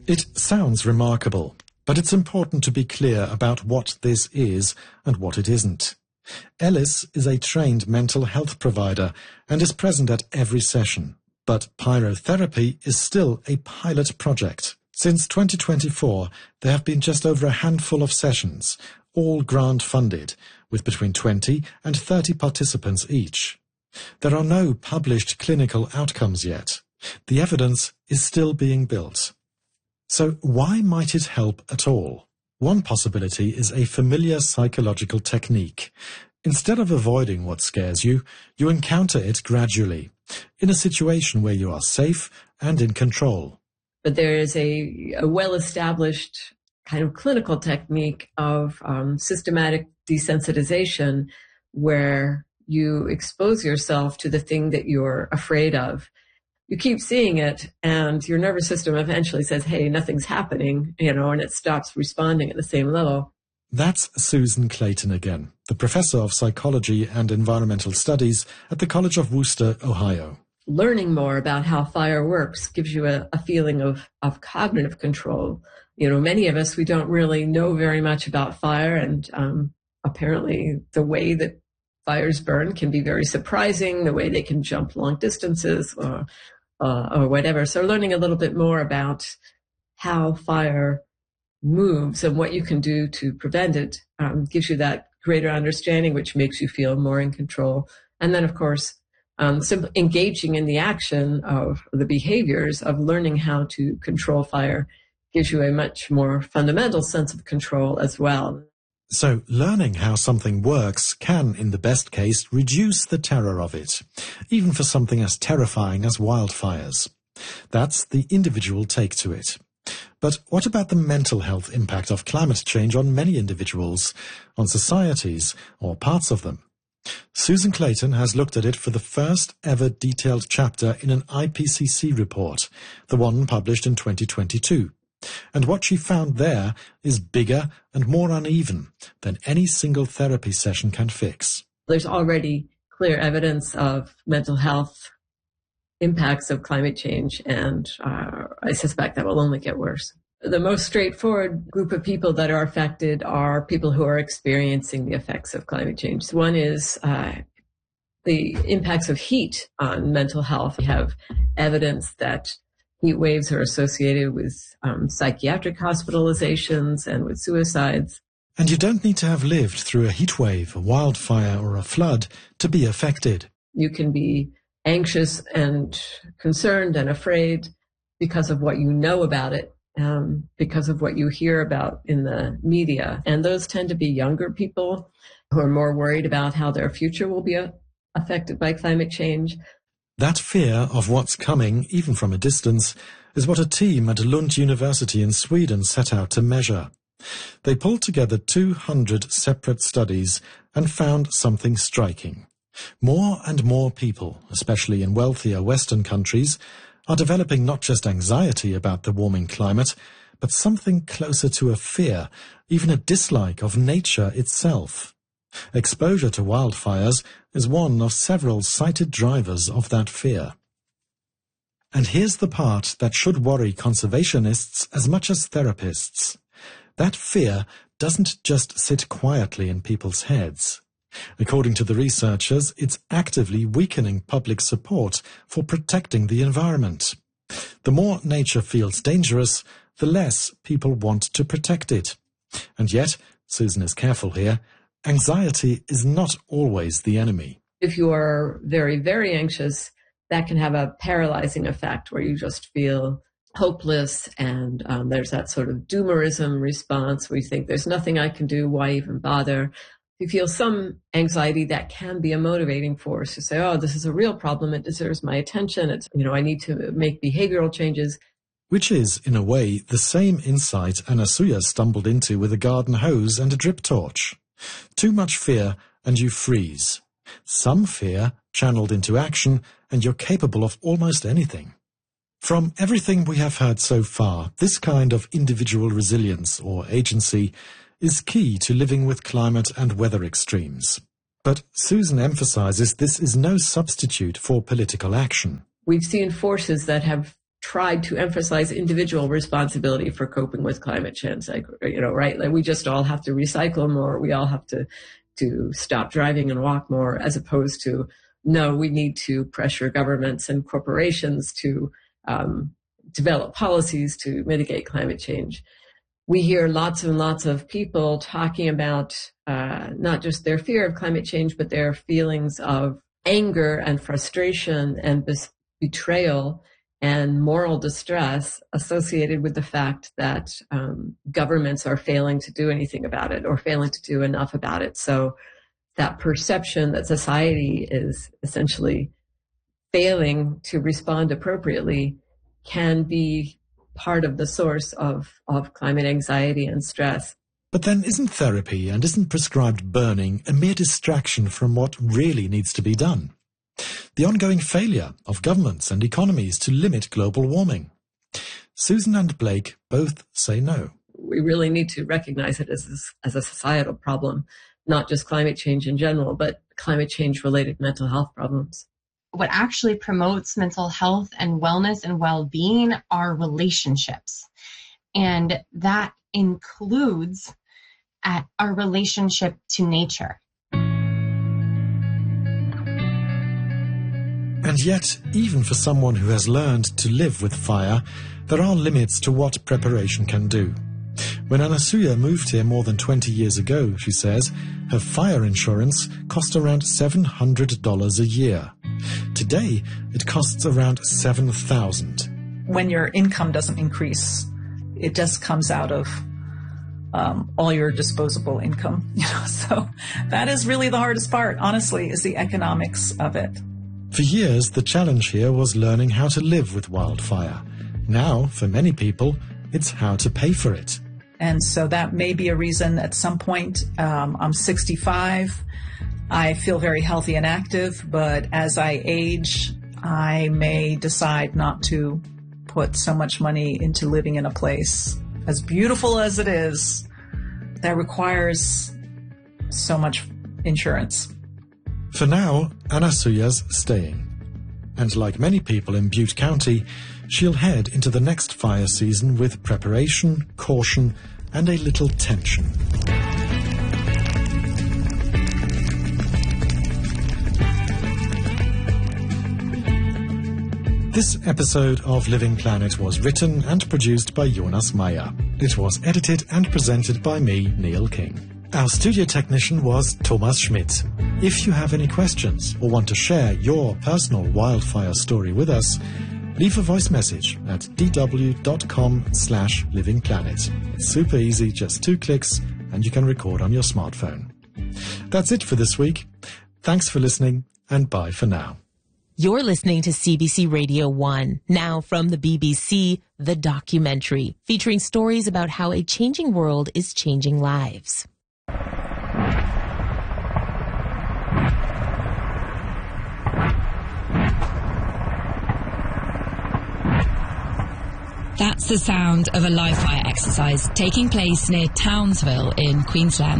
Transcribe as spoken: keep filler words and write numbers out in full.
It sounds remarkable, but it's important to be clear about what this is and what it isn't. Ellis is a trained mental health provider and is present at every session, but pyrotherapy is still a pilot project. Since twenty twenty-four, there have been just over a handful of sessions, all grant-funded, with between twenty and thirty participants each. There are no published clinical outcomes yet. The evidence is still being built. So why might it help at all? One possibility is a familiar psychological technique. Instead of avoiding what scares you, you encounter it gradually, in a situation where you are safe and in control. But there is a, a well-established kind of clinical technique of um, systematic desensitization where you expose yourself to the thing that you're afraid of. You keep seeing it, and your nervous system eventually says, hey, nothing's happening, you know, and it stops responding at the same level. That's Susan Clayton again, the professor of psychology and environmental studies at the College of Wooster, Ohio. Learning more about how fire works gives you a, a feeling of, of cognitive control. You know, many of us, we don't really know very much about fire, and um, apparently the way that fires burn can be very surprising, the way they can jump long distances or Uh, or whatever. So learning a little bit more about how fire moves and what you can do to prevent it um, gives you that greater understanding, which makes you feel more in control. And then, of course, um, simply engaging in the action of the behaviors of learning how to control fire gives you a much more fundamental sense of control as well. So learning how something works can, in the best case, reduce the terror of it, even for something as terrifying as wildfires. That's the individual take to it. But what about the mental health impact of climate change on many individuals, on societies, or parts of them? Susan Clayton has looked at it for the first ever detailed chapter in an I P C C report, the one published in twenty twenty-two. And what she found there is bigger and more uneven than any single therapy session can fix. There's already clear evidence of mental health impacts of climate change, and uh, I suspect that will only get worse. The most straightforward group of people that are affected are people who are experiencing the effects of climate change. One is uh, the impacts of heat on mental health. We have evidence that heat waves are associated with um, psychiatric hospitalizations and with suicides. And you don't need to have lived through a heat wave, a wildfire, or a flood to be affected. You can be anxious and concerned and afraid because of what you know about it, um, because of what you hear about in the media. And those tend to be younger people who are more worried about how their future will be uh, affected by climate change. That fear of what's coming, even from a distance, is what a team at Lund University in Sweden set out to measure. They pulled together two hundred separate studies and found something striking. More and more people, especially in wealthier Western countries, are developing not just anxiety about the warming climate, but something closer to a fear, even a dislike of nature itself. Exposure to wildfires is one of several cited drivers of that fear. And here's the part that should worry conservationists as much as therapists. That fear doesn't just sit quietly in people's heads. According to the researchers, it's actively weakening public support for protecting the environment. The more nature feels dangerous, the less people want to protect it. And yet, Susan is careful here, anxiety is not always the enemy. If you are very, very anxious, that can have a paralyzing effect where you just feel hopeless, and um, there's that sort of doomerism response where you think there's nothing I can do, why even bother? If you feel some anxiety, that can be a motivating force to say, oh, this is a real problem, it deserves my attention, it's, you know, I need to make behavioral changes. Which is, in a way, the same insight Anasuya stumbled into with a garden hose and a drip torch. Too much fear and you freeze. Some fear channeled into action and you're capable of almost anything. From everything we have heard so far, this kind of individual resilience or agency is key to living with climate and weather extremes. But Susan emphasizes this is no substitute for political action. We've seen forces that have tried to emphasize individual responsibility for coping with climate change. Like, you know, right? Like we just all have to recycle more. We all have to, to stop driving and walk more, as opposed to, no, we need to pressure governments and corporations to um, develop policies to mitigate climate change. We hear lots and lots of people talking about uh, not just their fear of climate change, but their feelings of anger and frustration and bes- betrayal and moral distress associated with the fact that um, governments are failing to do anything about it or failing to do enough about it. So that perception that society is essentially failing to respond appropriately can be part of the source of, of climate anxiety and stress. But then isn't therapy and isn't prescribed burning a mere distraction from what really needs to be done? The ongoing failure of governments and economies to limit global warming. Susan and Blake both say no. We really need to recognize it as, as a societal problem, not just climate change in general, but climate change-related mental health problems. What actually promotes mental health and wellness and well-being are relationships. And that includes uh, our relationship to nature. And yet, even for someone who has learned to live with fire, there are limits to what preparation can do. When Anasuya moved here more than twenty years ago, she says, her fire insurance cost around seven hundred dollars a year. Today, it costs around seven thousand dollars. When your income doesn't increase, it just comes out of um, all your disposable income. You know, so that is really the hardest part, honestly, is the economics of it. For years, the challenge here was learning how to live with wildfire. Now, for many people, it's how to pay for it. And so that may be a reason at some point. um, I'm sixty-five. I feel very healthy and active, but as I age, I may decide not to put so much money into living in a place, as beautiful as it is, that requires so much insurance. For now, Anasuya's staying. And like many people in Butte County, she'll head into the next fire season with preparation, caution, and a little tension. This episode of Living Planet was written and produced by Jonas Meyer. It was edited and presented by me, Neil King. Our studio technician was Thomas Schmidt. If you have any questions or want to share your personal wildfire story with us, leave a voice message at dw.com slash livingplanet. It's super easy, just two clicks, and you can record on your smartphone. That's it for this week. Thanks for listening, and bye for now. You're listening to C B C Radio one, now from the B B C, The Documentary, featuring stories about how a changing world is changing lives. That's the sound of a live fire exercise taking place near Townsville in Queensland.